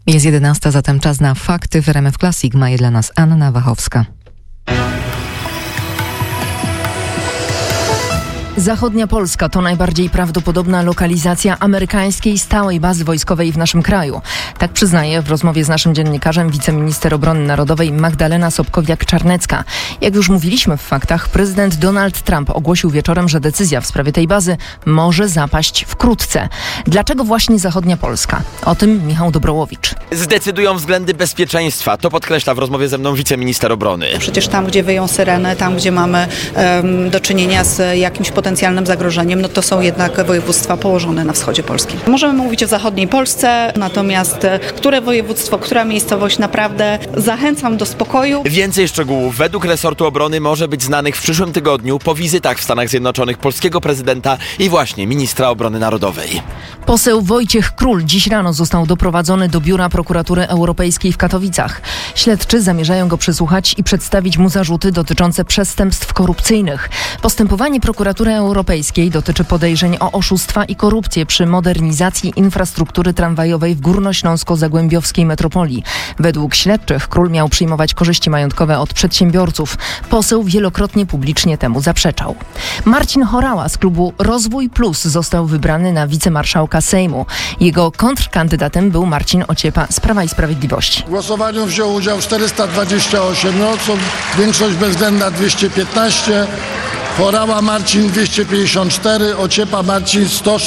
Jest 11, zatem czas na fakty w RMF Classic. Ma je dla nas Anna Wachowska. Zachodnia Polska to najbardziej prawdopodobna lokalizacja amerykańskiej stałej bazy wojskowej w naszym kraju. Tak przyznaje w rozmowie z naszym dziennikarzem wiceminister obrony narodowej Magdalena Sobkowiak-Czarnecka. Jak już mówiliśmy w faktach, prezydent Donald Trump ogłosił wieczorem, że decyzja w sprawie tej bazy może zapaść wkrótce. Dlaczego właśnie Zachodnia Polska? O tym Michał Dobrołowicz. Zdecydują względy bezpieczeństwa. To podkreśla w rozmowie ze mną wiceminister obrony. Przecież tam, gdzie wyją syreny, tam, gdzie mamy do czynienia z jakimś potencjalnym zagrożeniem, no to są jednak województwa położone na wschodzie Polski. Możemy mówić o zachodniej Polsce, natomiast które województwo, która miejscowość, naprawdę zachęcam do spokoju. Więcej szczegółów według resortu obrony może być znanych w przyszłym tygodniu po wizytach w Stanach Zjednoczonych polskiego prezydenta i właśnie ministra obrony narodowej. Poseł Wojciech Król dziś rano został doprowadzony do biura Prokuratury Europejskiej w Katowicach. Śledczy zamierzają go przesłuchać i przedstawić mu zarzuty dotyczące przestępstw korupcyjnych. Postępowanie Prokuratury Europejskiej dotyczy podejrzeń o oszustwa i korupcję przy modernizacji infrastruktury tramwajowej w górnośląsko-zagłębiowskiej metropolii. Według śledczych Król miał przyjmować korzyści majątkowe od przedsiębiorców. Poseł wielokrotnie publicznie temu zaprzeczał. Marcin Horała z klubu Rozwój Plus został wybrany na wicemarszałka Sejmu. Jego kontrkandydatem był Marcin Ociepa z Prawa i Sprawiedliwości. W głosowaniu wziął udział 428, większość bezwzględna 215, Horała Marcin 254, Ociepa Marcin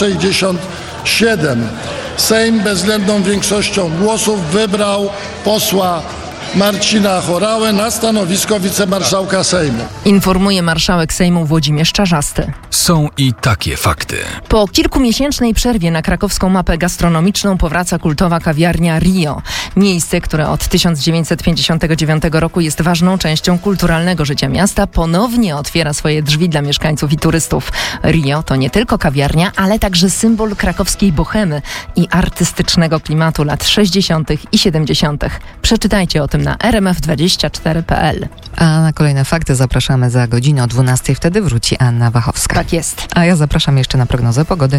167. Sejm bezwzględną większością głosów wybrał posła Marcina Horałę na stanowisko wicemarszałka Sejmu. Informuje marszałek Sejmu Włodzimierz Czarzasty. Są i takie fakty. Po kilkumiesięcznej przerwie na krakowską mapę gastronomiczną powraca kultowa kawiarnia Rio. Miejsce, które od 1959 roku jest ważną częścią kulturalnego życia miasta, ponownie otwiera swoje drzwi dla mieszkańców i turystów. Rio to nie tylko kawiarnia, ale także symbol krakowskiej bohemy i artystycznego klimatu lat 60. i 70. Przeczytajcie o tym na rmf24.pl. A na kolejne fakty zapraszamy za godzinę o 12. Wtedy wróci Anna Wachowska. Tak jest. A ja zapraszam jeszcze na prognozę pogody.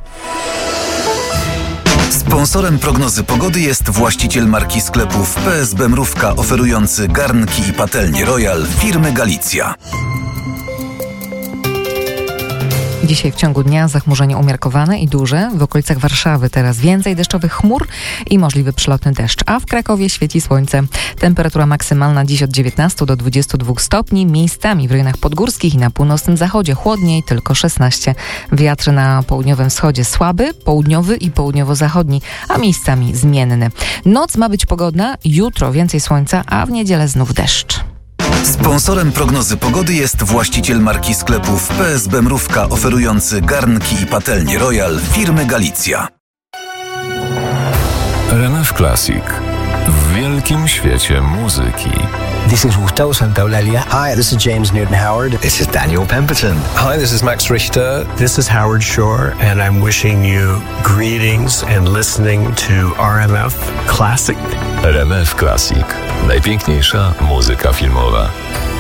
Sponsorem prognozy pogody jest właściciel marki sklepów PSB Mrówka, oferujący garnki i patelnie Royal firmy Galicja. Dzisiaj w ciągu dnia zachmurzenie umiarkowane i duże. W okolicach Warszawy teraz więcej deszczowych chmur i możliwy przelotny deszcz. A w Krakowie świeci słońce. Temperatura maksymalna dziś od 19 do 22 stopni. Miejscami w rejonach podgórskich i na północnym zachodzie chłodniej, tylko 16. Wiatr na południowym wschodzie słaby, południowy i południowo-zachodni, a miejscami zmienny. Noc ma być pogodna, jutro więcej słońca, a w niedzielę znów deszcz. Sponsorem prognozy pogody jest właściciel marki sklepów PSB Mrówka, oferujący garnki i patelnie Royal firmy Galicja. RMF Classic. W wielkim świecie muzyki. This is Gustavo Santaolalla. Hi, this is James Newton Howard. This is Daniel Pemberton. Hi, this is Max Richter. This is Howard Shore, and I'm wishing you greetings and listening to RMF Classic. RMF Classic. Najpiękniejsza muzyka filmowa.